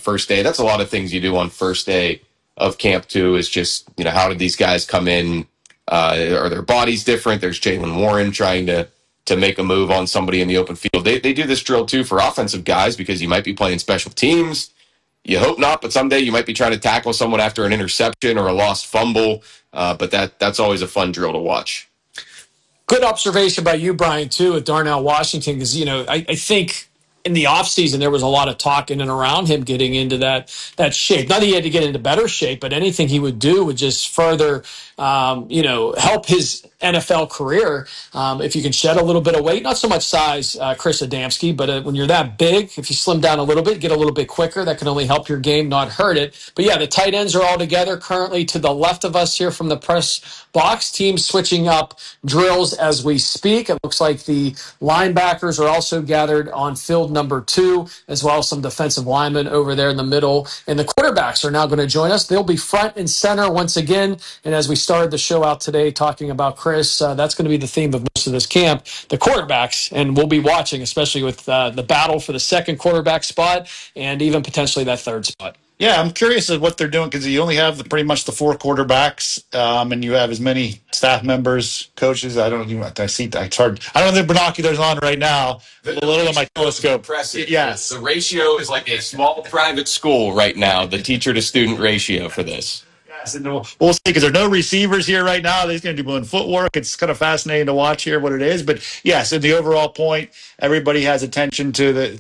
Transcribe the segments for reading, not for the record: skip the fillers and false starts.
first day. That's a lot of things you do on first day of camp too, is just, how did these guys come in? Are their bodies different? There's Jaylen Warren trying to make a move on somebody in the open field. They do this drill too for offensive guys because you might be playing special teams. You hope not, but someday you might be trying to tackle someone after an interception or a lost fumble. But that's always a fun drill to watch. Good observation by you, Brian, too, at Darnell Washington, because, I think in the offseason there was a lot of talk in and around him getting into that shape. Not that he had to get into better shape, but anything he would do would just further, help his NFL career. If you can shed a little bit of weight, not so much size, Chris Adamski, but when you're that big, if you slim down a little bit, get a little bit quicker, that can only help your game, not hurt it. But yeah, the tight ends are all together currently to the left of us here from the press box. Teams switching up drills as we speak. It looks like the linebackers are also gathered on field number 2, as well as some defensive linemen over there in the middle. And the quarterbacks are now going to join us. They'll be front and center once again. And as we started the show out today talking about Chris, that's going to be the theme of most of this camp, the quarterbacks. And we'll be watching, especially with the battle for the second quarterback spot and even potentially that third spot. Yeah, I'm curious of what they're doing because you only have pretty much the 4 quarterbacks, and you have as many staff members, coaches. I don't even. I see. It's hard. I don't have the binoculars on right now. A little on my telescope. Impressive. Yes, the ratio is like a small private school right now. The teacher to student ratio for this. Yes, and we'll see because there are no receivers here right now. They're going to be doing footwork. It's kind of fascinating to watch here what it is. But yes, in the overall point, everybody has attention to the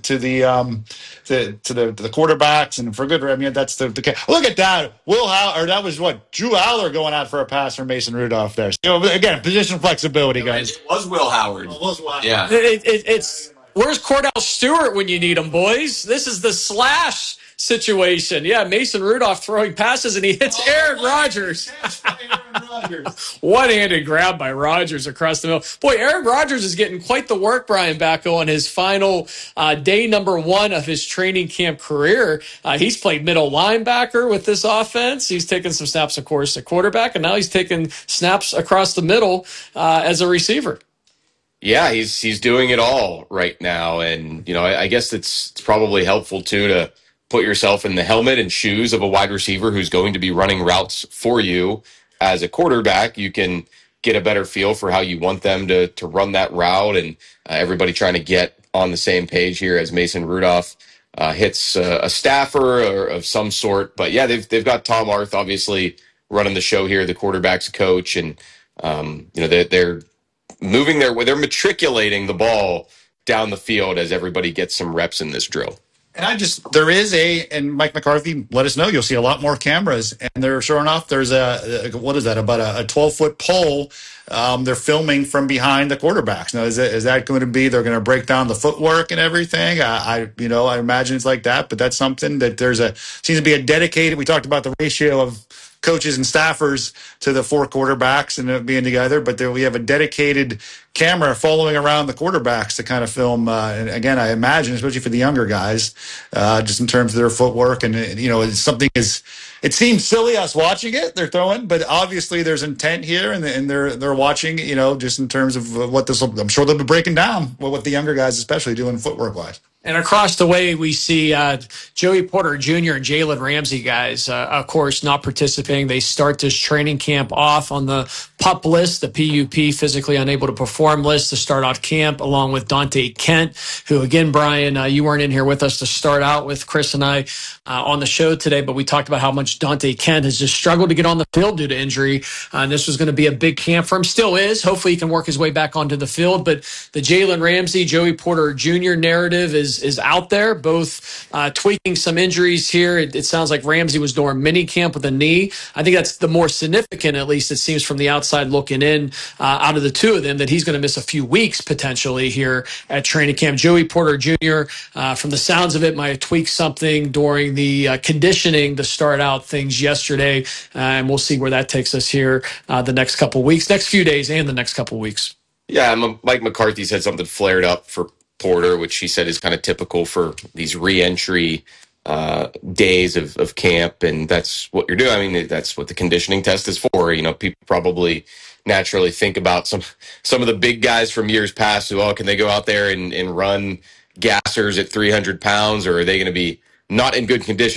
quarterbacks, and for good. I mean, that's the look at that. That was what Drew Aller going out for a pass for Mason Rudolph there. So again, position flexibility, guys. It was Will Howard. Yeah. It's where's Cordell Stewart when you need him, boys? This is the slash situation. Yeah, Mason Rudolph throwing passes, and he hits Aaron Rodgers. One-handed grab by Rodgers across the middle. Boy, Aaron Rodgers is getting quite the work, Brian Bacco, on his final day number 1 of his training camp career. He's played middle linebacker with this offense. He's taken some snaps, of course, at quarterback, and now he's taking snaps across the middle as a receiver. Yeah, he's doing it all right now, and I guess it's probably helpful too to put yourself in the helmet and shoes of a wide receiver who's going to be running routes for you. As a quarterback, you can get a better feel for how you want them to run that route, and everybody trying to get on the same page here as Mason Rudolph hits a staffer or of some sort. But yeah, they've got Tom Arth obviously running the show here, the quarterback's coach, and they're they're matriculating the ball down the field as everybody gets some reps in this drill. And and Mike McCarthy let us know you'll see a lot more cameras. And sure enough, there's about a 12-foot pole. They're filming from behind the quarterbacks. Now, is that going to be, they're going to break down the footwork and everything? I imagine it's like that, but that's something that seems to be a dedicated, we talked about the ratio of coaches and staffers to the 4 quarterbacks and it being together, but we have a dedicated camera following around the quarterbacks to kind of film. And again, I imagine, especially for the younger guys, just in terms of their footwork. And, it's something it seems silly us watching it, they're throwing, but obviously there's intent here and they're watching, just in terms of what I'm sure they'll be breaking down what the younger guys especially doing footwork wise. And across the way, we see Joey Porter Jr. and Jalen Ramsey guys, of course, not participating. They start this training camp off on the PUP list, the PUP, physically unable to perform list to start out camp, along with Dante Kent, who, again, Brian, you weren't in here with us to start out with Chris and I on the show today, but we talked about how much Dante Kent has just struggled to get on the field due to injury. And this was going to be a big camp for him. Still is. Hopefully he can work his way back onto the field. But the Jalen Ramsey, Joey Porter Jr. narrative is out there, both tweaking some injuries here. It sounds like Ramsey was during mini camp with a knee. I think that's the more significant, at least it seems from the outside looking in, out of the two of them, that he's going to miss a few weeks potentially here at training camp. Joey Porter Jr., from the sounds of it, might have tweaked something during the conditioning to start out things yesterday, and we'll see where that takes us here the next couple weeks, next few days and the next couple weeks. Yeah, Mike McCarthy said something flared up for Porter, which he said is kind of typical for these re-entry days of camp, and that's what you're doing. I mean, that's what the conditioning test is for. People probably naturally think about some of the big guys from years past who, can they go out there and run gassers at 300 pounds, or are they going to be not in good condition?